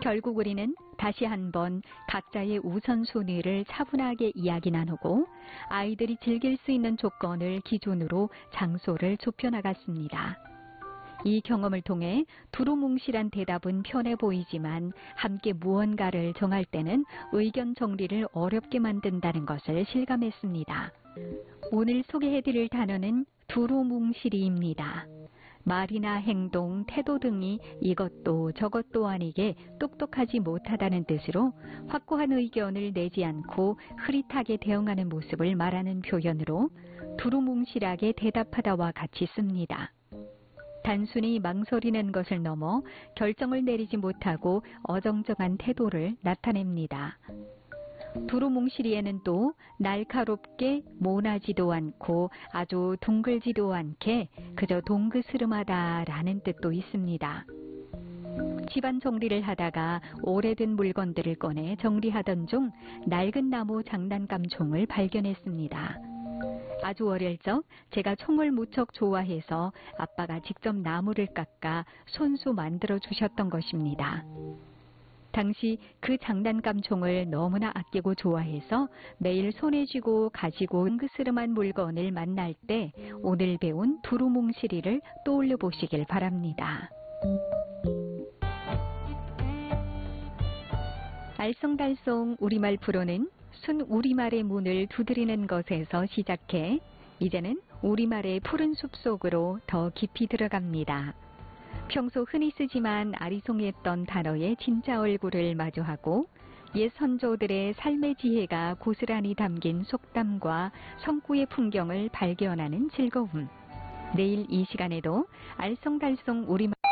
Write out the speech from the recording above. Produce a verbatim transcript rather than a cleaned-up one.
결국 우리는 다시 한번 각자의 우선순위를 차분하게 이야기 나누고 아이들이 즐길 수 있는 조건을 기준으로 장소를 좁혀나갔습니다. 이 경험을 통해 두루뭉실한 대답은 편해 보이지만 함께 무언가를 정할 때는 의견 정리를 어렵게 만든다는 것을 실감했습니다. 오늘 소개해드릴 단어는 두루뭉실이입니다. 말이나 행동, 태도 등이 이것도 저것도 아니게 똑똑하지 못하다는 뜻으로 확고한 의견을 내지 않고 흐릿하게 대응하는 모습을 말하는 표현으로 두루뭉실하게 대답하다와 같이 씁니다. 단순히 망설이는 것을 넘어 결정을 내리지 못하고 어정쩡한 태도를 나타냅니다. 두루뭉실이에는 또 날카롭게 모나지도 않고 아주 둥글지도 않게 그저 동그스름하다라는 뜻도 있습니다. 집안 정리를 하다가 오래된 물건들을 꺼내 정리하던 중 낡은 나무 장난감 총을 발견했습니다. 아주 어릴 적 제가 총을 무척 좋아해서 아빠가 직접 나무를 깎아 손수 만들어 주셨던 것입니다. 당시 그 장난감 총을 너무나 아끼고 좋아해서 매일 손에 쥐고 가지고 둥그스름한 물건을 만날 때 오늘 배운 두루뭉실이를 떠올려 보시길 바랍니다. 알쏭달쏭 우리말 프로는 순 우리말의 문을 두드리는 것에서 시작해 이제는 우리말의 푸른 숲속으로 더 깊이 들어갑니다. 평소 흔히 쓰지만 아리송했던 단어의 진짜 얼굴을 마주하고 옛 선조들의 삶의 지혜가 고스란히 담긴 속담과 성구의 풍경을 발견하는 즐거움. 내일 이 시간에도 알쏭달쏭 우리말